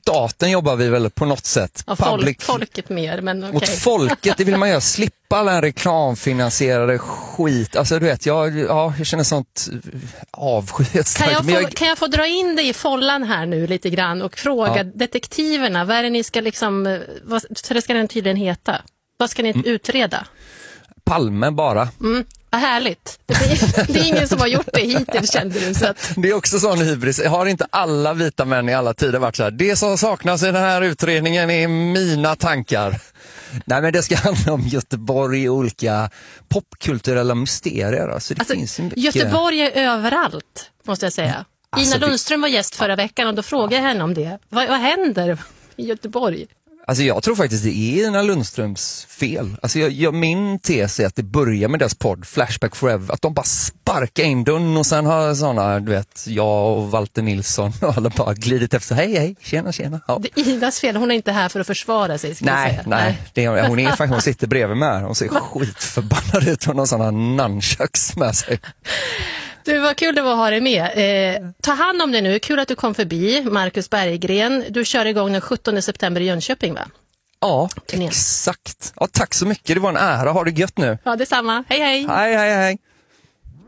staten jobbar vi väl på något sätt. Ja, folket mer, men okej. Mot folket, det vill man göra. Slippa all den reklamfinansierade skit. Alltså du vet, jag känner sånt avsky. Kan jag få dra in dig i follan här nu lite grann och fråga detektiverna, vad är det ni ska liksom, för det ska den tydligen heta. Vad ska ni utreda? Palme bara. Vad härligt. Det är ingen som har gjort det hittills, kände du. Så att... Det är också sån hybris. Har inte alla vita män i alla tider varit så här? Det som saknas i den här utredningen är mina tankar. Nej, men det ska handla om Göteborg och olika popkulturella mysterier. Alltså, det finns mycket... Göteborg är överallt, måste jag säga. Ina Lundström var gäst förra veckan och då frågade jag henne om det. Vad händer i Göteborg? Alltså jag tror faktiskt det är Ina Lundströms fel. Alltså min tes är att det börjar med deras podd Flashback Forever. Att de bara sparkar in dörren och sen har sådana, du vet, jag och Walter Nilsson och alla bara glidit efter. Hej, tjena. Ja. Det är Inas fel, hon är inte här för att försvara sig. Nej. Hon sitter bredvid mig här. Hon ser skitförbannad ut och någon sådana nunchucks med sig. Du, vad kul det var att ha dig med. Ta hand om det nu. Kul att du kom förbi, Marcus Berggren. Du kör igång den 17 september i Jönköping, va? Ja, exakt. Ja, tack så mycket. Det var en ära. Ha det gött nu. Ja, detsamma. Hej. Hej.